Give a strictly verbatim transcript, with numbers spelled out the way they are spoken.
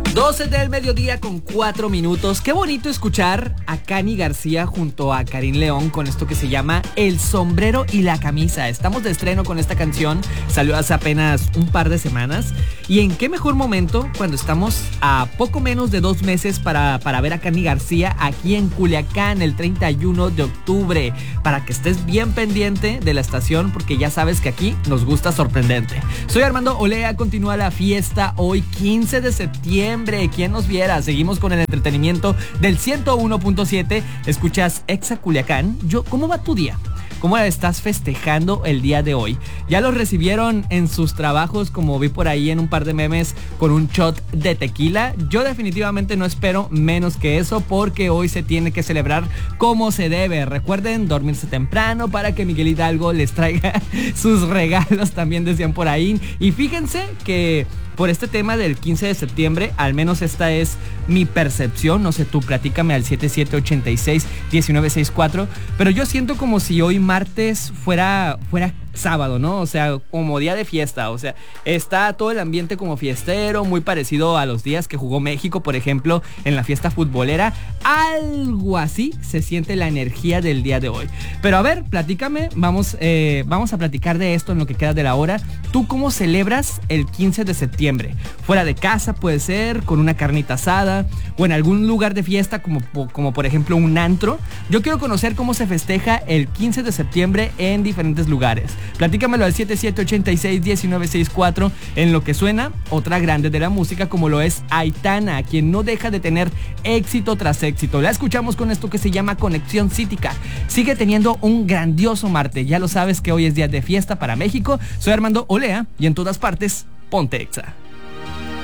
doce del mediodía con cuatro minutos. Qué bonito escuchar a Cani García junto a Karim León con esto que se llama El sombrero y la camisa. Estamos de estreno con esta canción, salió hace apenas un par de semanas. Y en qué mejor momento cuando estamos a poco menos de dos meses para, para ver a Cani García aquí en Culiacán el treinta y uno de octubre. Para que estés bien pendiente de la estación porque ya sabes que aquí nos gusta sorprenderte. Soy Armando Olea, continúa la fiesta hoy quince de septiembre. ¿Quién nos viera? Seguimos con el entretenimiento del ciento uno punto siete. Escuchas Exa Culiacán. Yo, ¿cómo va tu día? ¿Cómo estás festejando el día de hoy? ¿Ya los recibieron en sus trabajos, como vi por ahí en un par de memes, con un shot de tequila? Yo definitivamente no espero menos que eso, porque hoy se tiene que celebrar como se debe. Recuerden dormirse temprano para que Miguel Hidalgo les traiga sus regalos, también decían por ahí. Y fíjense que por este tema del quince de septiembre, al menos esta es mi percepción, no sé tú, platícame al siete siete ocho seis uno nueve seis cuatro, pero yo siento como si hoy martes fuera, fuera sábado, ¿no? O sea, como día de fiesta, o sea, está todo el ambiente como fiestero, muy parecido a los días que jugó México, por ejemplo, en la fiesta futbolera, algo así se siente la energía del día de hoy. Pero a ver, platícame, vamos, eh, vamos a platicar de esto en lo que queda de la hora. ¿Tú cómo celebras el quince de septiembre? Fuera de casa puede ser, con una carnita asada, o en algún lugar de fiesta como, como por ejemplo un antro. Yo quiero conocer cómo se festeja el quince de septiembre en diferentes lugares. Platícamelo al siete siete ocho seis uno nueve seis cuatro. En lo que suena, otra grande de la música como lo es Aitana, quien no deja de tener éxito tras éxito. La escuchamos con esto que se llama Conexión Cítica. Sigue teniendo un grandioso martes. Ya lo sabes que hoy es día de fiesta para México. Soy Armando Olea y en todas partes, ponte Exa.